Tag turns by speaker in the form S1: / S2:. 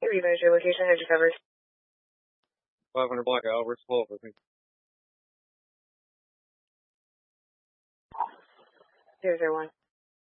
S1: Revised your location. Had you covered?
S2: 500 blackout. Where's 12 with me?
S1: 001.